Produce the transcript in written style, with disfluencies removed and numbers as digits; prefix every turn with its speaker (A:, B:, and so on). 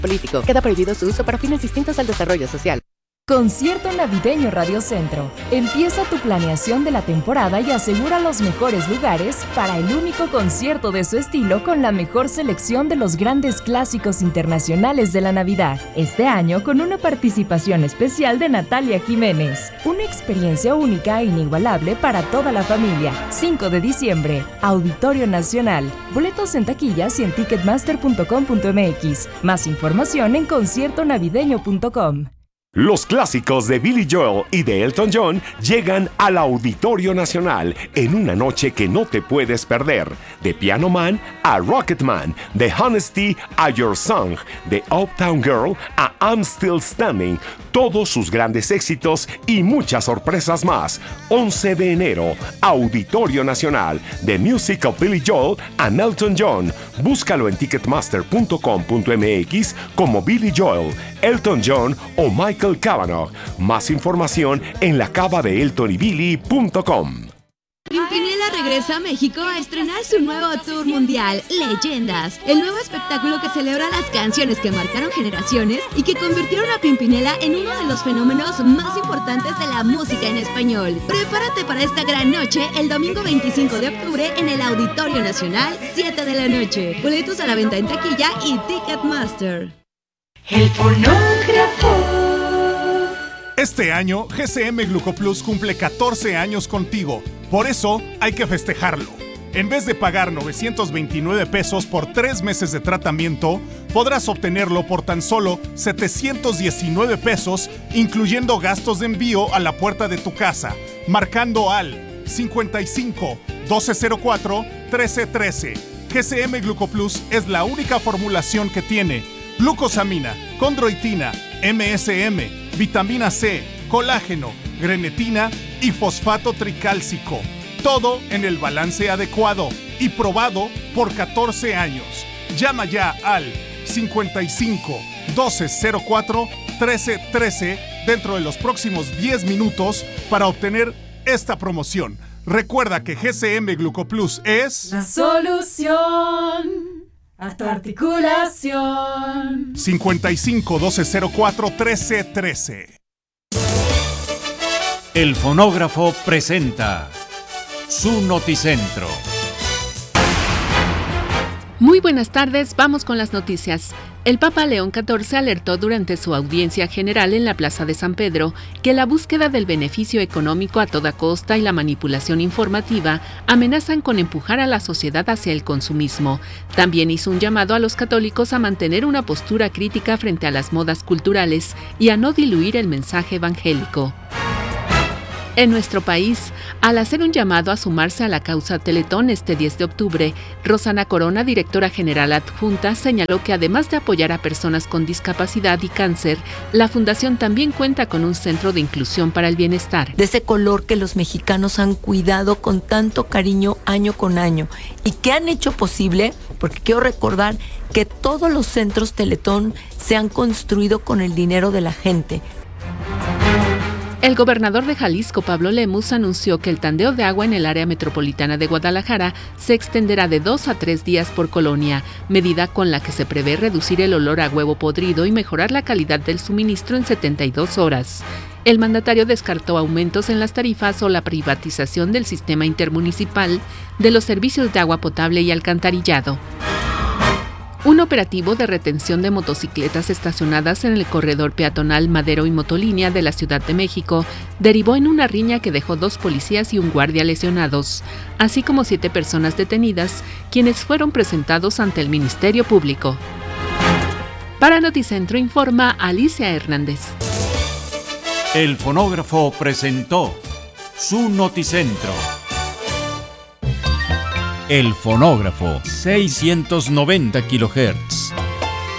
A: político. Queda prohibido su uso para fines distintos al desarrollo social.
B: Concierto Navideño Radio Centro. Empieza tu planeación de la temporada y asegura los mejores lugares para el único concierto de su estilo con la mejor selección de los grandes clásicos internacionales de la Navidad. Este año con una participación especial de Natalia Jiménez. Una experiencia única e inigualable para toda la familia. 5 de diciembre, Auditorio Nacional. Boletos en taquillas y en ticketmaster.com.mx. Más información en conciertonavideño.com.
C: Los clásicos de Billy Joel y de Elton John llegan al Auditorio Nacional en una noche que no te puedes perder. De Piano Man a Rocket Man, de Honesty a Your Song, de Uptown Girl a I'm Still Standing, todos sus grandes éxitos y muchas sorpresas más. 11 de enero, Auditorio Nacional, The Music of Billy Joel and Elton John. Búscalo en ticketmaster.com.mx como Billy Joel, Elton John o Michael Cavanaugh. Más información en lacavadeeltonybilly.com.
D: Pimpinela regresa a México a estrenar su nuevo tour mundial, Leyendas, el nuevo espectáculo que celebra las canciones que marcaron generaciones y que convirtieron a Pimpinela en uno de los fenómenos más importantes de la música en español. Prepárate para esta gran noche el domingo 25 de octubre en el Auditorio Nacional, 7 de la noche. Boletos a la venta en taquilla y Ticketmaster.
E: El fonógrafo.
F: Este año, GCM Glucoplus cumple 14 años contigo. Por eso, hay que festejarlo. En vez de pagar 929 pesos por 3 meses de tratamiento, podrás obtenerlo por tan solo 719 pesos, incluyendo gastos de envío a la puerta de tu casa, marcando al 55 1204 1313. GCM Glucoplus es la única formulación que tiene glucosamina, condroitina, MSM, vitamina C, colágeno, grenetina y fosfato tricálcico. Todo en el balance adecuado y probado por 14 años. Llama ya al 55 1204 1313 dentro de los próximos 10 minutos para obtener esta promoción. Recuerda que GCM Glucoplus es
E: la solución a tu articulación.
F: 55 1204 1313.
G: El fonógrafo presenta su Noticentro.
H: Muy buenas tardes, vamos con las noticias. El Papa León XIV alertó durante su audiencia general en la Plaza de San Pedro que la búsqueda del beneficio económico a toda costa y la manipulación informativa amenazan con empujar a la sociedad hacia el consumismo. También hizo un llamado a los católicos a mantener una postura crítica frente a las modas culturales y a no diluir el mensaje evangélico. En nuestro país, al hacer un llamado a sumarse a la causa Teletón este 10 de octubre, Rosana Corona, directora general adjunta, señaló que además de apoyar a personas con discapacidad y cáncer, la fundación también cuenta con un centro de inclusión para el bienestar.
I: De ese color que los mexicanos han cuidado con tanto cariño año con año y que han hecho posible, porque quiero recordar que todos los centros Teletón se han construido con el dinero de la gente.
H: El gobernador de Jalisco, Pablo Lemus, anunció que el tandeo de agua en el área metropolitana de Guadalajara se extenderá de 2 a 3 días por colonia, medida con la que se prevé reducir el olor a huevo podrido y mejorar la calidad del suministro en 72 horas. El mandatario descartó aumentos en las tarifas o la privatización del sistema intermunicipal de los servicios de agua potable y alcantarillado. Un operativo de retención de motocicletas estacionadas en el corredor peatonal Madero y Motolínea de la Ciudad de México derivó en una riña que dejó 2 policías y un guardia lesionados, así como 7 personas detenidas, quienes fueron presentados ante el Ministerio Público. Para Noticentro informa Alicia Hernández.
G: El fonógrafo presentó su Noticentro. El fonógrafo, 690 kHz.